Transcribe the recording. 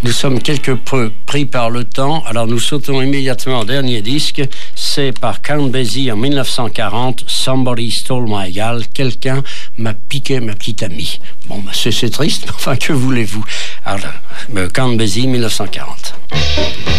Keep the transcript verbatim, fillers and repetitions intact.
nous sommes quelque peu pris par le temps, alors nous sautons immédiatement au dernier disque. C'est par Count Basie en dix-neuf cent quarante, Somebody Stole My Gal. Quelqu'un m'a piqué ma petite amie. Bon, bah, c'est, c'est triste, mais enfin, que voulez-vous? Alors, Count Basie, dix-neuf cent quarante.